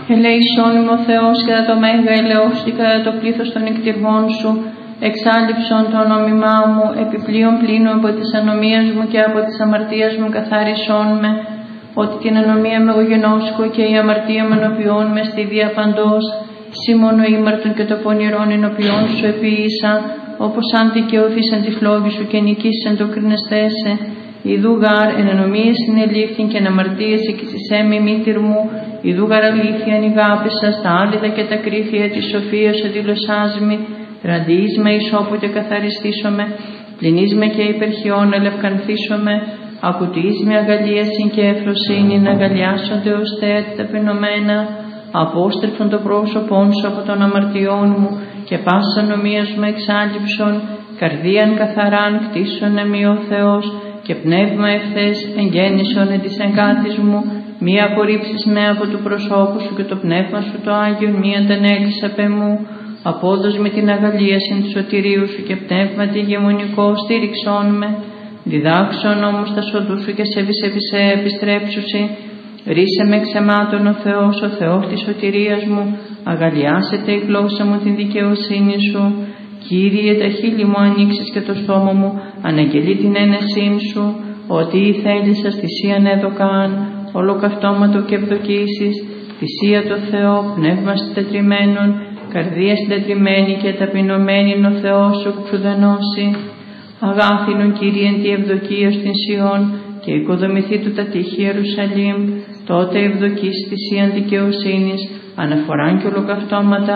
Ελέησόν είμαι ο Θεός κατά το μέγα ελεός και κατά το πλήθος των εκτιργών σου. Εξάλληψον το νόμιμά μου, επιπλέον πλήνω από της ανομίας μου και από της αμαρτίας μου καθάρισόν με. Ότι την ανομία με εγώ γενώσκω και η αμαρτία με ενωπιών με στη διαπαντός. Συ μόνο ήμαρτον και το πονηρόν ενωπιών σου επίησα, όπως αν δικαιωθήσαν τη φλόγη σου και νικήσαν το κρινεστέσε. Ιδού γάρ εν ανομίες συνελήφθην και εν αμαρτίες εκεισισέ με μήτυρ μου. Ιδού γάρ αλήθεια ανηγάπησα στα άδυδα και τα κρύφια της σοφίας αντιλωσάσμη. Ραντιείς με ισόποτε καθαριστήσομαι, πληνείς με και υπερχιών ελευκανθήσομαι. Ακουτείς με αγαλίασιν και ευφροσύνη να αγκαλιάσονται ως θέατη ταπεινωμένα. Απόστρεφον το πρόσωπόν σου από των αμαρτιών μου και πάσα νομίας μου εξάλληψον. Καρδίαν καθαράν κτίσον εμεί ο Θεός και πνεύμα ευθές εγγέννησον εν της εγκάτης μου. Μη απορρίψεις με από του προσώπου σου και το πνεύμα σου το Άγιον μη αντανέλεις απ' εμού. Απόδος με την αγαλίαση του σωτηρίου σου και πνεύματι ηγεμονικό στήριξόν με. Διδάξον όμως τα σοδού σου και σε επιστρέψουσι. Ρίσε με ξεμάτων ο Θεός της σωτηρίας μου. Αγαλιάσετε η γλώσσα μου την δικαιοσύνη σου. Κύριε, τα χείλη μου ανοίξεις και το στόμα μου αναγγελεί την ένεσήν σου. Ότι η θέλησας θυσίαν έδωκαν, ολοκαυτώματο και ευδοκίσεις. Θυσία το Θεό, πνεύμα συντετριμένων, καρδία συντετριμένη και ταπεινωμένη είναι ο Θεός σου ξουδενώσει. Αγάθινον Κύριε εν τη ευδοκία στην Σιών και οικοδομηθεί του τα τείχη Ιερουσαλήμ. Τότε ευδοκείς θυσίαν δικαιοσύνης, αναφοράν και ολοκαυτώματα